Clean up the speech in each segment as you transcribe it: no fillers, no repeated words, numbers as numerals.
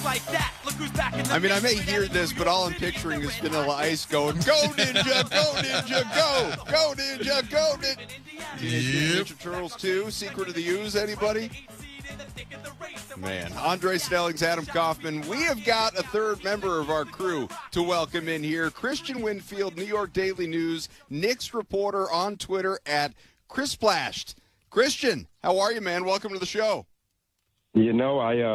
I mean, I may hear this, but all I'm picturing is Vanilla Ice going, "Go Ninja, go Ninja, go! Go Ninja, go Ninja!" Teenage Mutant Ninja Turtles 2, Secret of the Ooze, anybody? Man, Andre Snellings, Adam Kaufman. We have got a third member of our crew to welcome in here. Christian Winfield, New York Daily News, Knicks reporter on Twitter at ChrisPlashed. Christian, how are you, man? Welcome to the show. You know,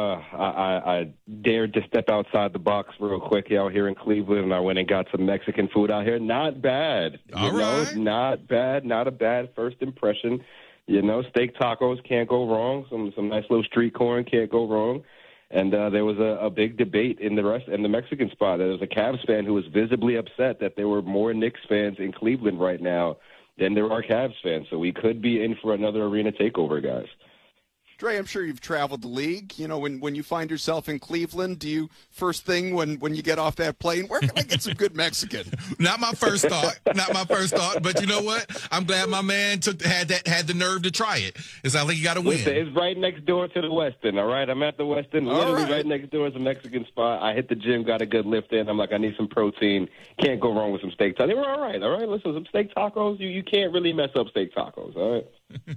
I dared to step outside the box real quick out here in Cleveland, and I went and got some Mexican food out here. Not bad. All right. Not bad. Not a bad first impression. You know, steak tacos can't go wrong. Some nice little street corn can't go wrong. And there was a big debate in the Mexican spot. There was a Cavs fan who was visibly upset that there were more Knicks fans in Cleveland right now than there are Cavs fans. So we could be in for another arena takeover, guys. Dre, I'm sure you've traveled the league. You know, when you find yourself in Cleveland, do you first thing when you get off that plane, where can I get some good Mexican? Not my first thought. Not my first thought. But you know what? I'm glad my man had the nerve to try it. It's not like you got to win. It's right next door to the Westin, all right? I'm at the Westin. Literally right next door is a Mexican spot. I hit the gym, got a good lift in. I'm like, I need some protein. Can't go wrong with some steak tacos. They were all right, all right? Listen, some steak tacos, you can't really mess up steak tacos, all right?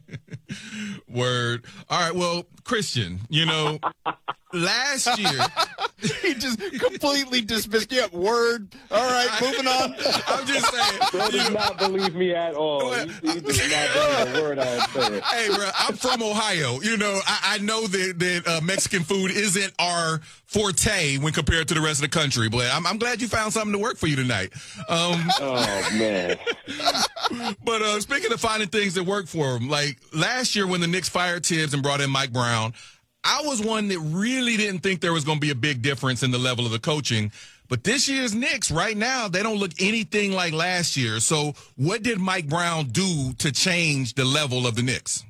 Word. All right, well, Christian, you know, last year. He just completely dismissed. Yeah, word. All right, moving on. I'm just saying. Bro does not believe me at all. He does not believe a word I am saying. Hey, bro, I'm from Ohio. You know, I know that Mexican food isn't our forte when compared to the rest of the country, but I'm glad you found something to work for you tonight. Oh, man. But speaking of finding things that work for them, like last year when the Knicks fired Tibbs and brought in Mike Brown, I was one that really didn't think there was going to be a big difference in the level of the coaching. But this year's Knicks, right now, they don't look anything like last year. So what did Mike Brown do to change the level of the Knicks?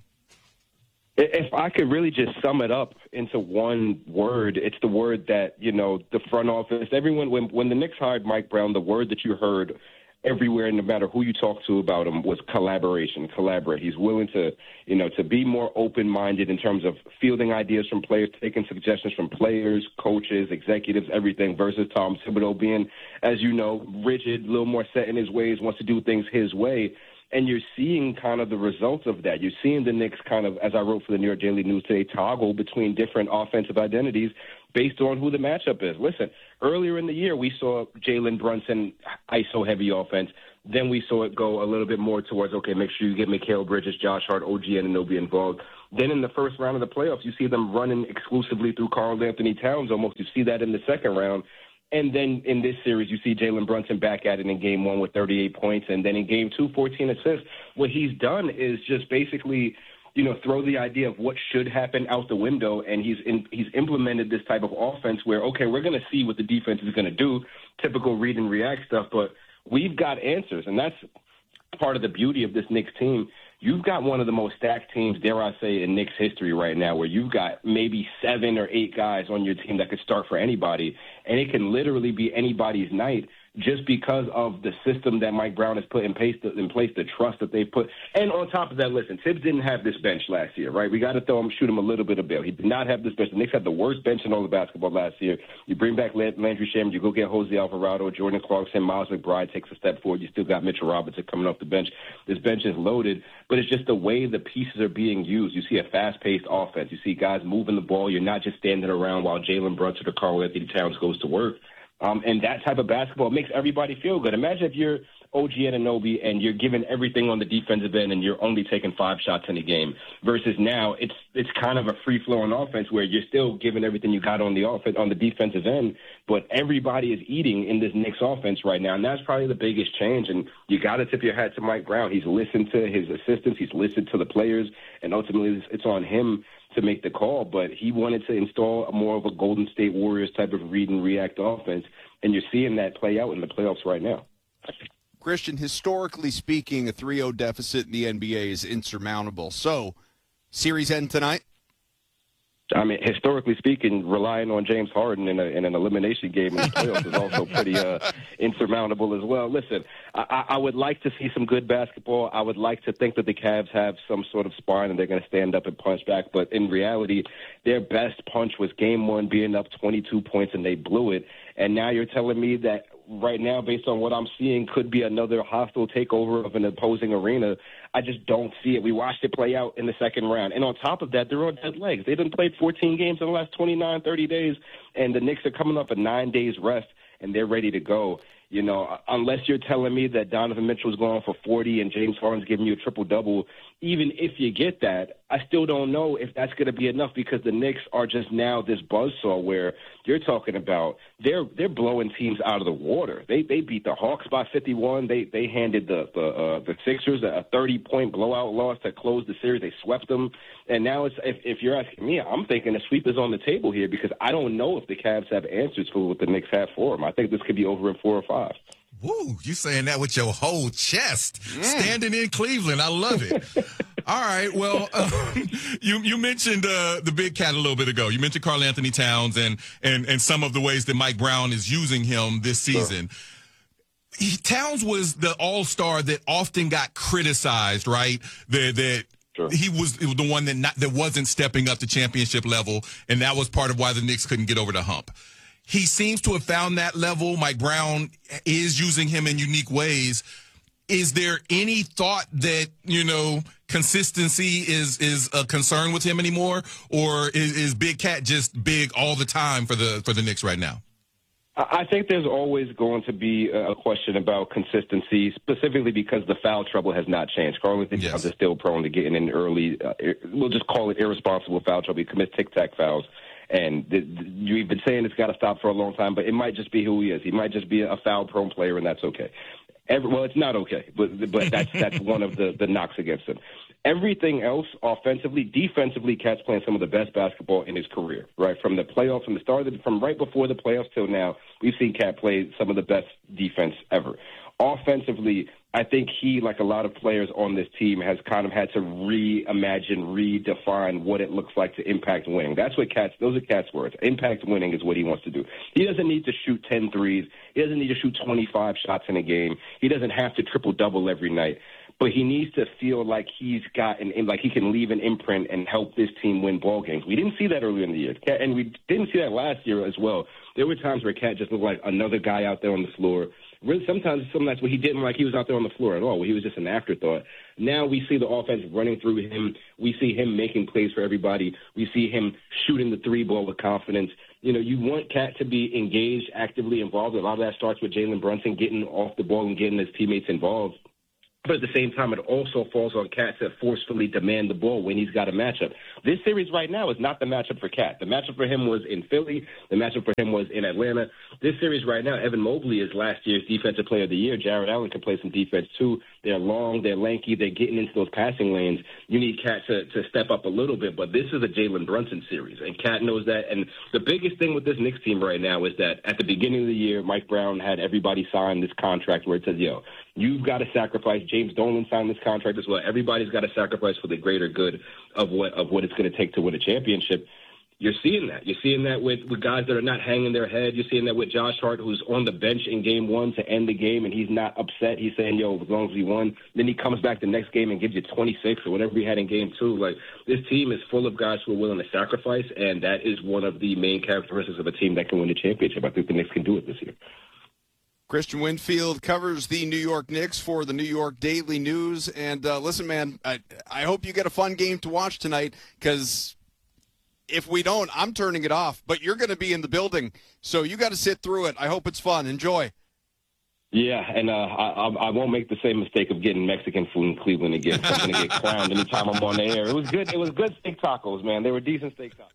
If I could really just sum it up into one word, it's the word that, you know, the front office, everyone, when the Knicks hired Mike Brown, the word that you heard everywhere, no matter who you talk to about him, was collaboration, collaborate. He's willing to, you know, to be more open-minded in terms of fielding ideas from players, taking suggestions from players, coaches, executives, everything, versus Tom Thibodeau being, as you know, rigid, a little more set in his ways, wants to do things his way. And you're seeing kind of the results of that. You're seeing the Knicks kind of, as I wrote for the New York Daily News today, toggle between different offensive identities based on who the matchup is. Listen, earlier in the year, we saw Jalen Brunson ISO-heavy offense. Then we saw it go a little bit more towards, okay, make sure you get Mikal Bridges, Josh Hart, OG Anunoby involved. Then in the first round of the playoffs, you see them running exclusively through Karl Anthony Towns almost. You see that in the second round. And then in this series, you see Jalen Brunson back at it in Game 1 with 38 points. And then in Game 2, 14 assists. What he's done is just basically, you know, throw the idea of what should happen out the window. And he's implemented this type of offense where, okay, we're going to see what the defense is going to do, typical read and react stuff. But we've got answers. And that's part of the beauty of this Knicks team. You've got one of the most stacked teams, dare I say, in Knicks history right now, where you've got maybe 7 or 8 guys on your team that could start for anybody, and it can literally be anybody's night just because of the system that Mike Brown has put in place, the trust that they've put. And on top of that, listen, Tibbs didn't have this bench last year, right? We got to shoot him a little bit of bail. He did not have this bench. The Knicks had the worst bench in all of basketball last year. You bring back Landry Shamet, you go get Jose Alvarado, Jordan Clarkson, Miles McBride takes a step forward. You still got Mitchell Robinson coming off the bench. This bench is loaded, but it's just the way the pieces are being used. You see a fast-paced offense. You see guys moving the ball. You're not just standing around while Jalen Brunson or Karl Anthony Towns goes to work. And that type of basketball makes everybody feel good. Imagine if you're OG Anunoby and you're giving everything on the defensive end and you're only taking 5 shots in a game versus now it's kind of a free-flowing offense where you're still giving everything you got on the defensive end, but everybody is eating in this Knicks offense right now, and that's probably the biggest change. And you got to tip your hat to Mike Brown. He's listened to his assistants. He's listened to the players, and ultimately it's on him to make the call, but he wanted to install more of a Golden State Warriors type of read and react offense, and you're seeing that play out in the playoffs right now. Christian, historically speaking, a 3-0 deficit in the NBA is insurmountable. So, series end tonight? I mean, historically speaking, relying on James Harden in an elimination game in the playoffs is also pretty insurmountable as well. Listen, I would like to see some good basketball. I would like to think that the Cavs have some sort of spine and they're going to stand up and punch back. But in reality, their best punch was Game 1 being up 22 points and they blew it. And now you're telling me that right now, based on what I'm seeing, could be another hostile takeover of an opposing arena. I just don't see it. We watched it play out in the second round. And on top of that, they're on dead legs. They done played 14 games in the last 29, 30 days, and the Knicks are coming up a 9 days rest, and they're ready to go. You know, unless you're telling me that Donovan Mitchell's going for 40 and James Harden's giving you a triple-double, even if you get that, I still don't know if that's going to be enough because the Knicks are just now this buzzsaw where you're talking about they're blowing teams out of the water. They beat the Hawks by 51. They handed the Sixers a 30-point blowout loss that closed the series. They swept them. And now it's if you're asking me, I'm thinking the sweep is on the table here because I don't know if the Cavs have answers for what the Knicks have for them. I think this could be over in 4 or 5. Woo, you saying that with your whole chest. Standing in Cleveland. I love it. All right. Well, you mentioned the Big Cat a little bit ago. You mentioned Karl Anthony Towns and some of the ways that Mike Brown is using him this season. Sure. Towns was the all-star that often got criticized, right? That sure. He was the one that wasn't stepping up to championship level, and that was part of why the Knicks couldn't get over the hump. He seems to have found that level. Mike Brown is using him in unique ways. Is there any thought that, you know, consistency is a concern with him anymore? Or is Big Cat just big all the time for the Knicks right now? I think there's always going to be a question about consistency, specifically because the foul trouble has not changed. Karl Anthony Towns is still prone to getting in early, we'll just call it irresponsible foul trouble. He commits tic-tac fouls. And you've been saying it's got to stop for a long time, but it might just be who he is. He might just be a foul-prone player, and that's okay. Well, it's not okay, but that's one of the knocks against him. Everything else, offensively, defensively, Cat's playing some of the best basketball in his career. Right from the playoffs, from right before the playoffs till now, we've seen Cat play some of the best defense ever. Offensively, I think he, like a lot of players on this team, has kind of had to reimagine, redefine what it looks like to impact winning. Those are Cat's words. Impact winning is what he wants to do. He doesn't need to shoot 10 threes. He doesn't need to shoot 25 shots in a game. He doesn't have to triple-double every night. But he needs to feel like he's got like he can leave an imprint and help this team win ball games. We didn't see that earlier in the year, and we didn't see that last year as well. There were times where Cat just looked like another guy out there on the floor. Really, sometimes some nights where he didn't like he was out there on the floor at all, where he was just an afterthought. Now we see the offense running through him. We see him making plays for everybody. We see him shooting the three ball with confidence. You know, you want Cat to be engaged, actively involved. A lot of that starts with Jalen Brunson getting off the ball and getting his teammates involved. But at the same time, it also falls on Cat to forcefully demand the ball when he's got a matchup. This series right now is not the matchup for Cat. The matchup for him was in Philly. The matchup for him was in Atlanta. This series right now, Evan Mobley is last year's Defensive Player of the Year. Jared Allen can play some defense, too. They're long, they're lanky, they're getting into those passing lanes. You need Cat to step up a little bit, but this is a Jalen Brunson series, and Cat knows that. And the biggest thing with this Knicks team right now is that at the beginning of the year, Mike Brown had everybody sign this contract where it says, yo, you've got to sacrifice. James Dolan signed this contract as well. Everybody's got to sacrifice for the greater good of what it's going to take to win a championship. You're seeing that. You're seeing that with guys that are not hanging their head. You're seeing that with Josh Hart, who's on the bench in Game 1 to end the game, and he's not upset. He's saying, yo, as long as we won. Then he comes back the next game and gives you 26 or whatever he had in Game 2. Like, this team is full of guys who are willing to sacrifice, and that is one of the main characteristics of a team that can win a championship. I think the Knicks can do it this year. Christian Winfield covers the New York Knicks for the New York Daily News. And listen, man, I hope you get a fun game to watch tonight because if we don't, I'm turning it off. But you're going to be in the building, so you got to sit through it. I hope it's fun. Enjoy. Yeah, and I won't make the same mistake of getting Mexican food in Cleveland again. So I'm going to get crowned anytime I'm on the air. It was good. It was good steak tacos, man. They were decent steak tacos.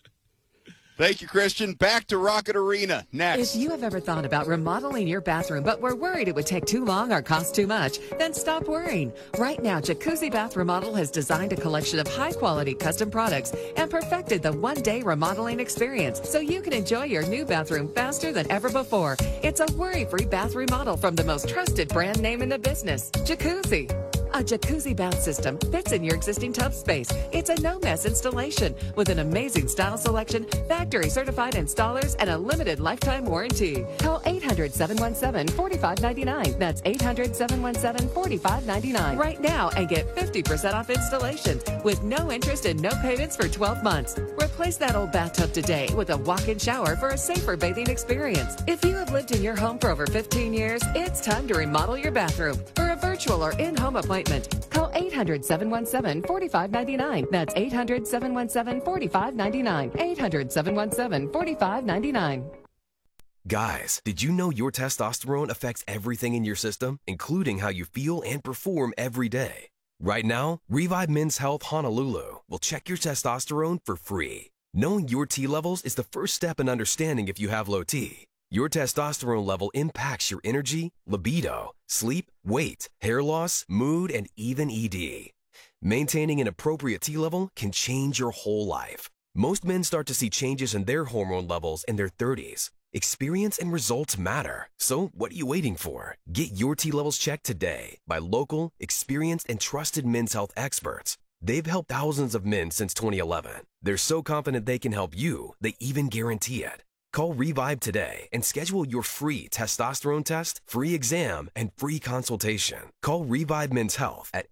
Thank you, Christian. Back to Rocket Arena next. If you have ever thought about remodeling your bathroom but were worried it would take too long or cost too much, then stop worrying. Right now, Jacuzzi Bath Remodel has designed a collection of high-quality custom products and perfected the one-day remodeling experience so you can enjoy your new bathroom faster than ever before. It's a worry-free bath remodel from the most trusted brand name in the business, Jacuzzi. A jacuzzi bath system fits in your existing tub space. It's a no-mess installation with an amazing style selection, factory-certified installers, and a limited lifetime warranty. Call 800-717-4599. That's 800-717-4599 right now and get 50% off installations with no interest and no payments for 12 months. Replace that old bathtub today with a walk-in shower for a safer bathing experience. If you have lived in your home for over 15 years, it's time to remodel your bathroom. For a virtual or in-home appointment, call 800-717-4599. That's 800-717-4599. 800-717-4599. Guys, did you know your testosterone affects everything in your system, including how you feel and perform every day? Right now, Revive Men's Health Honolulu will check your testosterone for free. Knowing your T levels is the first step in understanding if you have low T. Your testosterone level impacts your energy, libido, sleep, weight, hair loss, mood, and even ED. Maintaining an appropriate T level can change your whole life. Most men start to see changes in their hormone levels in their 30s. Experience and results matter. So what are you waiting for? Get your T levels checked today by local, experienced, and trusted men's health experts. They've helped thousands of men since 2011. They're so confident they can help you, they even guarantee it. Call Revive today and schedule your free testosterone test, free exam, and free consultation. Call Revive Men's Health at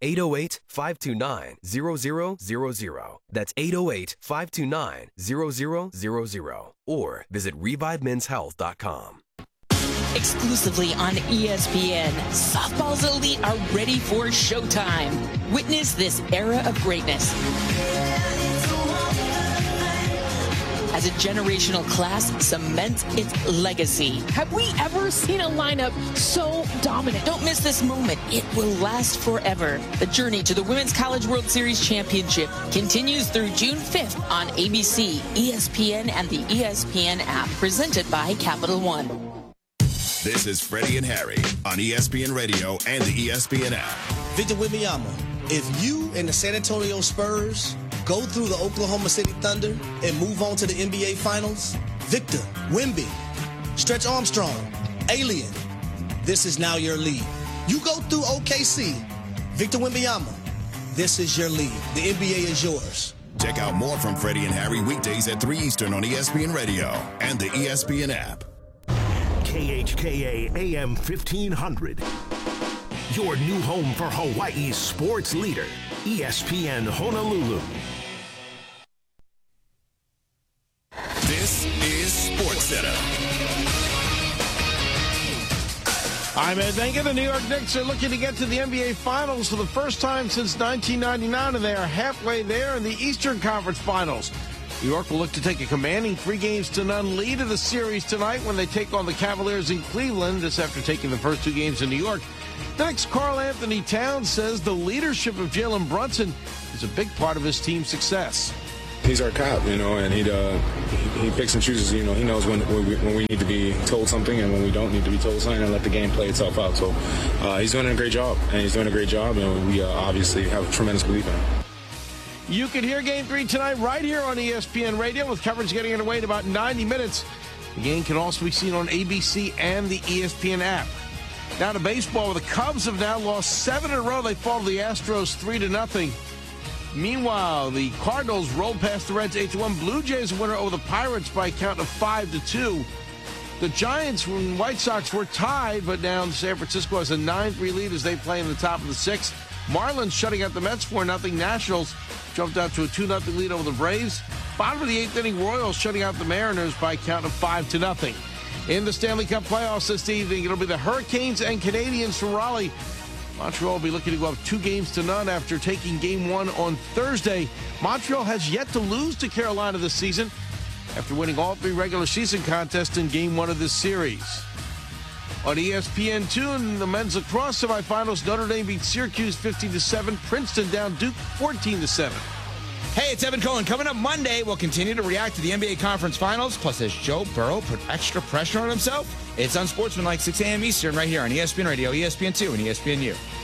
808-529-0000. That's 808-529-0000. Or visit revivemenshealth.com. Exclusively on ESPN, softball's elite are ready for showtime. Witness this era of greatness as a generational class cements its legacy. Have we ever seen a lineup so dominant? Don't miss this moment. It will last forever. The journey to the Women's College World Series Championship continues through June 5th on ABC, ESPN, and the ESPN app, presented by Capital One. This is Freddie and Harry on ESPN Radio and the ESPN app. Victor Wembanyama, if you and the San Antonio Spurs go through the Oklahoma City Thunder and move on to the NBA Finals, Victor, Wemby, Stretch Armstrong, Alien, this is now your league. You go through OKC, Victor Wembanyama, this is your league. The NBA is yours. Check out more from Freddie and Harry weekdays at 3 Eastern on ESPN Radio and the ESPN app. KHKA AM 1500. Your new home for Hawaii's sports leader, ESPN Honolulu. This is SportsCenter. I'm Ed Venga. The New York Knicks are looking to get to the NBA Finals for the first time since 1999, and they are halfway there in the Eastern Conference Finals. New York will look to take a commanding 3-0 lead of the series tonight when they take on the Cavaliers in Cleveland. This after taking the first 2 games in New York. The Knicks' Karl Anthony Towns says the leadership of Jalen Brunson is a big part of his team's success. He's our cop, and he picks and chooses. He knows when we need to be told something and when we don't need to be told something, and let the game play itself out. So he's doing a great job, and we obviously have tremendous belief in him. You can hear Game 3 tonight right here on ESPN Radio, with coverage getting underway in about 90 minutes. The game can also be seen on ABC and the ESPN app. Now to baseball, where the Cubs have now lost 7 in a row. They fall to the Astros 3-0. Meanwhile, the Cardinals rolled past the Reds 8-1. Blue Jays winner over the Pirates by a count of 5-2. The Giants and White Sox were tied, but now San Francisco has a 9-3 lead as they play in the top of the 6th. Marlins shutting out the Mets 4-0. Nationals jumped out to a 2-0 lead over the Braves. Bottom of the 8th inning, Royals shutting out the Mariners by a count of 5-0. In the Stanley Cup playoffs this evening, it'll be the Hurricanes and Canadiens from Raleigh. Montreal will be looking to go up 2-0 after taking Game 1 on Thursday. Montreal has yet to lose to Carolina this season after winning all 3 regular season contests in Game 1 of this series. On ESPN2, in the men's lacrosse semifinals, Notre Dame beat Syracuse 15-7. Princeton down Duke 14-7. Hey, it's Evan Cohen. Coming up Monday, we'll continue to react to the NBA Conference Finals. Plus, as Joe Burrow put extra pressure on himself, it's Unsportsmanlike 6 a.m. Eastern right here on ESPN Radio, ESPN2, and ESPNU.